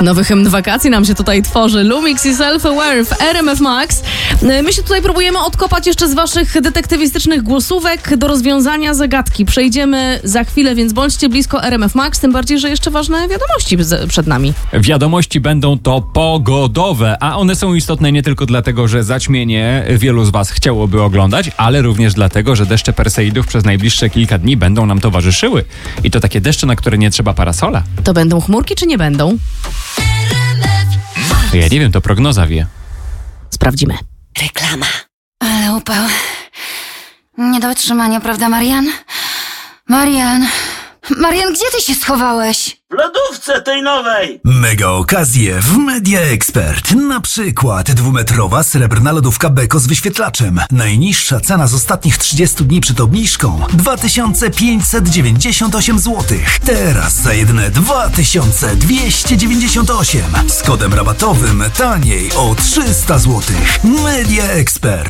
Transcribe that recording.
Nowy hymn wakacji nam się tutaj tworzy. Lumix i Self-Aware w RMF Max. My się tutaj próbujemy odkopać jeszcze z waszych detektywistycznych głosówek do rozwiązania zagadki. Przejdziemy za chwilę, więc bądźcie blisko RMF Max, tym bardziej, że jeszcze ważne wiadomości przed nami. Wiadomości będą to pogodowe, a one są istotne nie tylko dlatego, że zaćmienie wielu z was chciałoby oglądać, ale również dlatego, że deszcze Perseidów przez najbliższe kilka dni będą nam towarzyszyły. I to takie deszcze, na które nie trzeba parasola. To będą chmurki, czy nie będą? Ja nie wiem, to prognoza wie. Sprawdzimy. Reklama. Ale upał. Nie do wytrzymania, prawda, Marian? Marian, gdzie ty się schowałeś? W lodówce tej nowej! Mega okazje w Media Expert. Na przykład 2-metrowa srebrna lodówka Beko z wyświetlaczem. Najniższa cena z ostatnich 30 dni przed obniżką 2598 zł. Teraz za jedyne 2298. Z kodem rabatowym taniej o 300 zł. Media Expert.